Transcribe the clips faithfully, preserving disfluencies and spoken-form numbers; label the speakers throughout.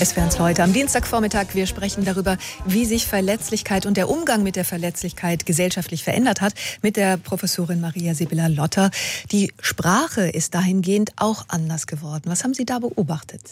Speaker 1: Es wären es heute am Dienstagvormittag. Wir sprechen darüber, wie sich Verletzlichkeit und der Umgang mit der Verletzlichkeit gesellschaftlich verändert hat, mit der Professorin Maria Sibylla Lotter. Die Sprache ist dahingehend auch anders geworden. Was haben Sie da beobachtet?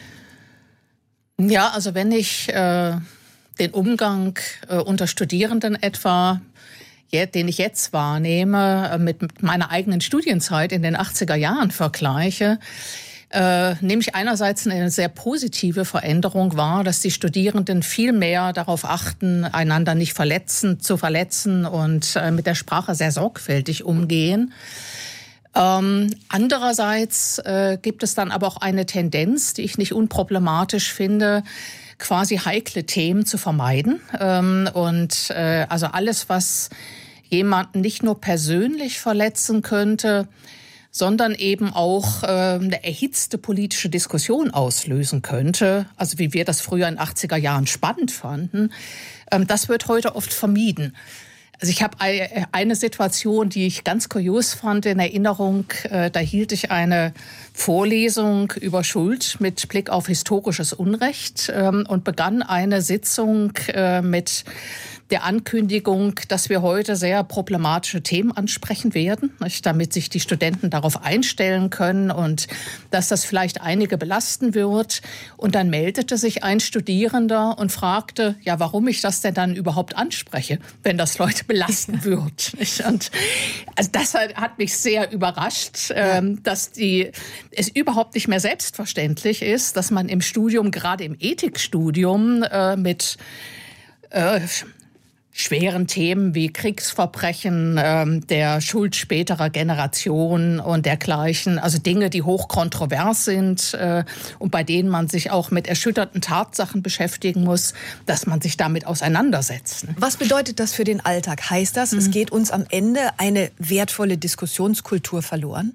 Speaker 2: Ja, also wenn ich äh, den Umgang äh, unter Studierenden etwa, den ich jetzt wahrnehme, äh, mit, mit meiner eigenen Studienzeit in den achtziger Jahren vergleiche, Äh, nehme ich einerseits eine sehr positive Veränderung wahr, dass die Studierenden viel mehr darauf achten, einander nicht verletzen, zu verletzen und äh, mit der Sprache sehr sorgfältig umgehen. Ähm, andererseits äh, gibt es dann aber auch eine Tendenz, die ich nicht unproblematisch finde, quasi heikle Themen zu vermeiden. Ähm, und äh, also alles, was jemanden nicht nur persönlich verletzen könnte, sondern eben auch äh, eine erhitzte politische Diskussion auslösen könnte, also wie wir das früher in den achtziger Jahren spannend fanden, ähm, das wird heute oft vermieden. Also ich habe eine Situation, die ich ganz kurios fand in Erinnerung. Äh, da hielt ich eine Vorlesung über Schuld mit Blick auf historisches Unrecht ähm, und begann eine Sitzung äh, mit der Ankündigung, dass wir heute sehr problematische Themen ansprechen werden, nicht, damit sich die Studenten darauf einstellen können und dass das vielleicht einige belasten wird. Und dann meldete sich ein Studierender und fragte, ja, warum ich das denn dann überhaupt anspreche, wenn das Leute belasten wird. Nicht? Und also das hat mich sehr überrascht, ja. ähm, dass die, es überhaupt nicht mehr selbstverständlich ist, dass man im Studium, gerade im Ethikstudium, äh, mit äh, schweren Themen wie Kriegsverbrechen, ähm, der Schuld späterer Generationen und dergleichen, also Dinge, die hochkontrovers sind äh, und bei denen man sich auch mit erschütterten Tatsachen beschäftigen muss, dass man sich damit auseinandersetzt.
Speaker 1: Was bedeutet das für den Alltag? Heißt das, mhm. es geht uns am Ende eine wertvolle Diskussionskultur verloren?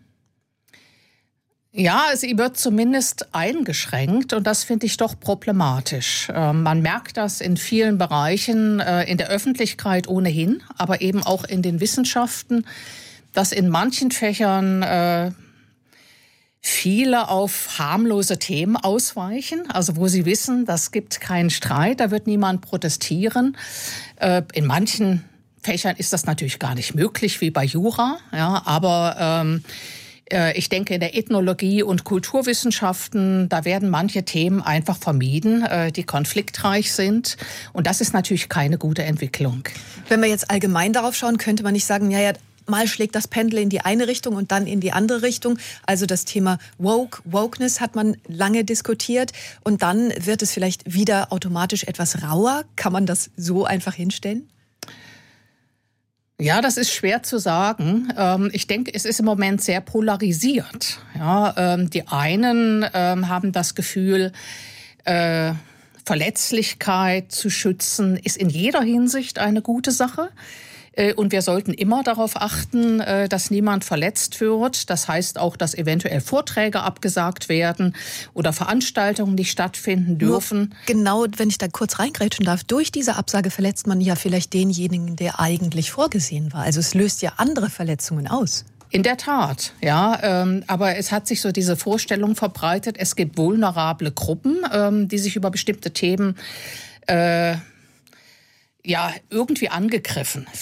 Speaker 2: Ja, sie wird zumindest eingeschränkt und das finde ich doch problematisch. Äh, man merkt das in vielen Bereichen, äh, in der Öffentlichkeit ohnehin, aber eben auch in den Wissenschaften, dass in manchen Fächern äh, viele auf harmlose Themen ausweichen, also wo sie wissen, das gibt keinen Streit, da wird niemand protestieren. Äh, in manchen Fächern ist das natürlich gar nicht möglich, wie bei Jura, ja, aber ähm, ich denke, in der Ethnologie und Kulturwissenschaften, da werden manche Themen einfach vermieden, die konfliktreich sind. Und das ist natürlich keine gute Entwicklung.
Speaker 1: Wenn wir jetzt allgemein darauf schauen, könnte man nicht sagen, ja, ja, mal schlägt das Pendel in die eine Richtung und dann in die andere Richtung. Also das Thema Woke, Wokeness hat man lange diskutiert. Und dann wird es vielleicht wieder automatisch etwas rauer. Kann man das so einfach hinstellen?
Speaker 2: Ja, das ist schwer zu sagen. Ich denke, es ist im Moment sehr polarisiert. Ja, die einen haben das Gefühl, Verletzlichkeit zu schützen ist in jeder Hinsicht eine gute Sache. Und wir sollten immer darauf achten, dass niemand verletzt wird. Das heißt auch, dass eventuell Vorträge abgesagt werden oder Veranstaltungen nicht stattfinden dürfen.
Speaker 1: Nur genau, wenn ich da kurz reingrätschen darf, durch diese Absage verletzt man ja vielleicht denjenigen, der eigentlich vorgesehen war. Also es löst ja andere Verletzungen aus.
Speaker 2: In der Tat, ja. Ähm, aber es hat sich so diese Vorstellung verbreitet, es gibt vulnerable Gruppen, ähm, die sich über bestimmte Themen äh, ja irgendwie angegriffen